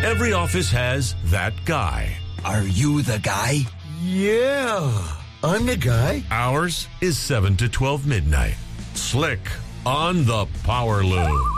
Every office has that guy. Are you the guy? Yeah, I'm the guy. Ours is 7 to 12 midnight. Slick on the Power Loom.